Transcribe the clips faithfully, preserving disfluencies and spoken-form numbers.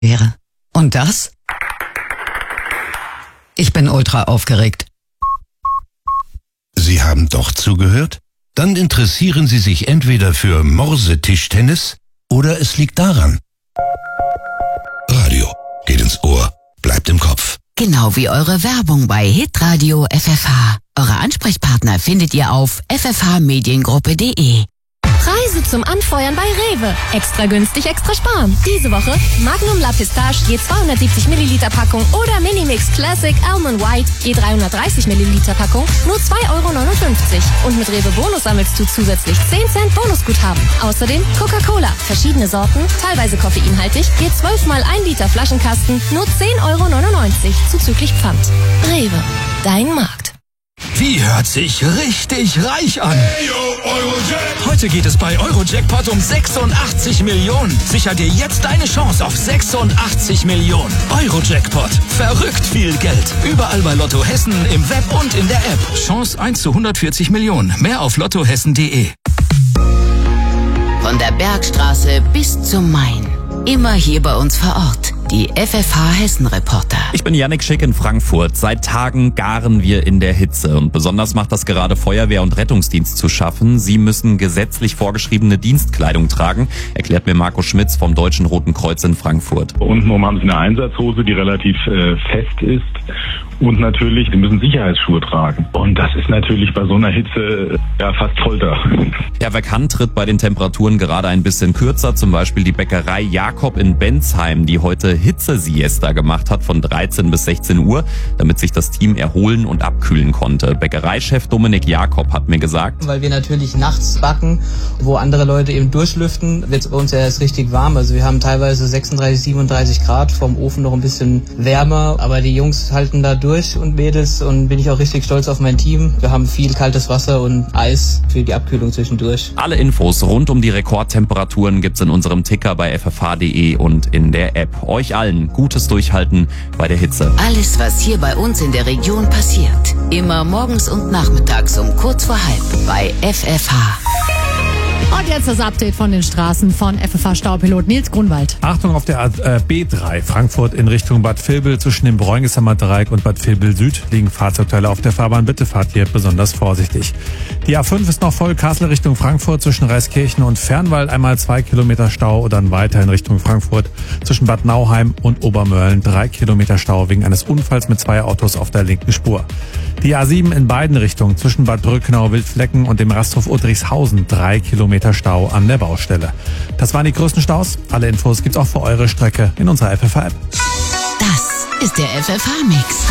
wäre. Und das? Ich bin ultra aufgeregt. Sie haben doch zugehört? Dann interessieren Sie sich entweder für Morse-Tischtennis oder es liegt daran. Radio geht ins Ohr, bleibt im Kopf. Genau wie eure Werbung bei Hitradio F F H. Eure Ansprechpartner findet ihr auf f f h mediengruppe punkt d e. Preise zum Anfeuern bei Rewe. Extra günstig, extra sparen. Diese Woche Magnum La Pistache je zweihundertsiebzig Milliliter Packung oder Minimix Classic Almond White je dreihundertdreißig Milliliter Packung nur zwei Euro neunundfünfzig. Und mit Rewe Bonus sammelst du zusätzlich zehn Cent Bonusguthaben. Außerdem Coca-Cola, verschiedene Sorten, teilweise koffeinhaltig, je zwölf mal ein Liter Flaschenkasten, nur zehn Euro neunundneunzig zuzüglich Pfand. Rewe, dein Markt. Die hört sich richtig reich an. Heute geht es bei Eurojackpot um sechsundachtzig Millionen. Sicher dir jetzt deine Chance auf sechsundachtzig Millionen. Eurojackpot. Verrückt viel Geld. Überall bei Lotto Hessen, im Web und in der App. Chance eins zu hundertvierzig Millionen. Mehr auf lottohessen punkt de. Von der Bergstraße bis zum Main. Immer hier bei uns vor Ort. Die F F H Hessen Reporter. Ich bin Yannick Schick in Frankfurt. Seit Tagen garen wir in der Hitze. Und besonders macht das gerade Feuerwehr und Rettungsdienst zu schaffen. Sie müssen gesetzlich vorgeschriebene Dienstkleidung tragen, erklärt mir Marco Schmitz vom Deutschen Roten Kreuz in Frankfurt. Untenrum haben sie eine Einsatzhose, die relativ äh, fest ist. Und natürlich, sie müssen Sicherheitsschuhe tragen. Und das ist natürlich bei so einer Hitze ja fast Folter. Ja, wer kann, tritt bei den Temperaturen gerade ein bisschen kürzer. Zum Beispiel die Bäckerei Jakob in Bensheim, die heute Hitze-Siesta gemacht hat von dreizehn bis sechzehn Uhr, damit sich das Team erholen und abkühlen konnte. Bäckereichef Dominik Jakob hat mir gesagt: Weil wir natürlich nachts backen, wo andere Leute eben durchlüften, wird es bei uns ja erst richtig warm. Also wir haben teilweise sechsunddreißig, siebenunddreißig Grad, vom Ofen noch ein bisschen wärmer. Aber die Jungs halten da durch und Mädels, und bin ich auch richtig stolz auf mein Team. Wir haben viel kaltes Wasser und Eis für die Abkühlung zwischendurch. Alle Infos rund um die Rekordtemperaturen gibt's in unserem Ticker bei f f h punkt d e und in der App. Euch allen gutes Durchhalten bei der Hitze. Alles, was hier bei uns in der Region passiert. Immer morgens und nachmittags um kurz vor halb bei F F H. Und jetzt das Update von den Straßen von F F H-Staupilot Nils Grunwald. Achtung auf der äh, B drei Frankfurt in Richtung Bad Vilbel. Zwischen dem Bräungesamer Dreieck und Bad Vilbel Süd liegen Fahrzeugteile auf der Fahrbahn. Bitte fahrt hier besonders vorsichtig. Die A fünf ist noch voll. Kassel Richtung Frankfurt zwischen Reiskirchen und Fernwald. Einmal zwei Kilometer Stau und dann weiter in Richtung Frankfurt. Zwischen Bad Nauheim und Obermörlen drei Kilometer Stau wegen eines Unfalls mit zwei Autos auf der linken Spur. Die A sieben in beiden Richtungen zwischen Bad Brückenau, Wildflecken und dem Rasthof Udrichshausen drei Kilometer Stau an der Baustelle. Das waren die größten Staus. Alle Infos gibt's auch für eure Strecke in unserer F F H-App. Das ist der F F H-Mix.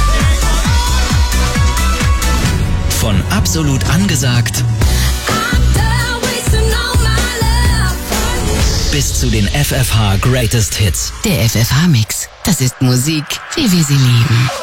Von absolut angesagt bis zu den F F H Greatest Hits. Der F F H-Mix. Das ist Musik, wie wir sie lieben.